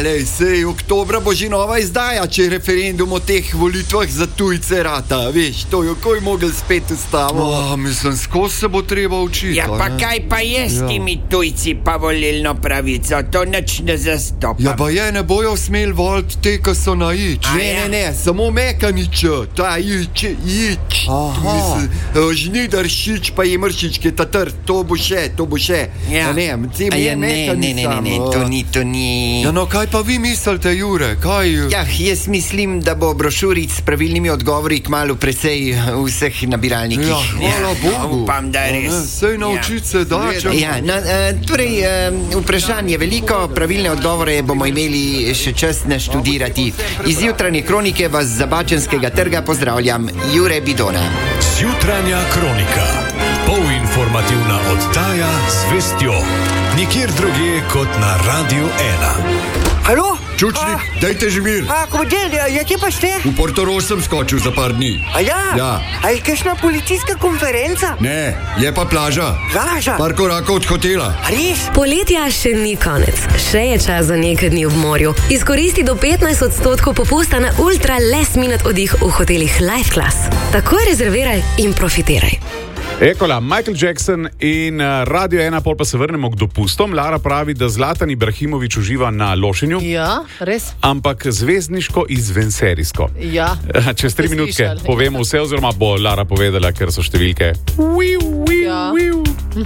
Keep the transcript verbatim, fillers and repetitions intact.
lej, sej, oktobra bo že nova izdaja, če referendum o teh volitvah za tujce rata, veš, to jo koj mogel spet ustavo. Oh, mislim, skozi se bo treba učiti. Ja, pa ne? kaj pa je s temi tujci pa volilno pravico, to nič ne zastopam. Ja, pa je, ne bojo smeli voliti te, ki so na ič. A Ne, ja? ne, ne, samo mekanič, ta ič, ič. Aha. Mislim, žnidaršič pa je mršičke, ta trd, to bo še, to bo še. Ja. Ne, tem A je ja, ne, ne, ne, ne, ne, to ni, to ni. Ja, no, kaj pa vi mislite, Jure, kaj? Ja, jaz mislim, da bo brošuric s pravilnimi odgovori kmalu precej v vseh nabiralnikih. Ja, hvala Bogu. Upam, da je res. Sej naučiti se da, če... Ja, no, uh, torej, uh, vprašanje veliko, pravilne odgovore bomo imeli še čas naštudirati. Iz jutranje kronike vas z Zabačenskega trga pozdravljam, Jure Bidona. Jutranja kronika. Polinformativna oddaja z vestjo. Nikjer drugje kot na Radiu ena. Alo? Čučnik, dajte že mir. A, komadel, ja, kje pa ste? V Portorož sem skočil za par dni. A ja? Ja. A je kakšna policijska konferenca? Ne, je pa plaža. Plaža? Par korakov od hotela. A res? Poletja še ni konec, še je čas za nekaj dni v morju. Izkoristi do petnajst odstotkov popusta na ultra last minute oddih v hotelih Life Class. Takoj rezerviraj in profitiraj. Ekola, Michael Jackson in uh, Radio ena, pol pa se vrnemo k dopustom. Lara pravi, da Zlatan Ibrahimović uživa na lošenju. Ja, res? Ampak zvezdniško izvenserijsko. Ja. Čez tri Slišali. minutke povemo vse, oziroma bo Lara povedala, ker so številke. Wiu, wiu, Ja. wiu.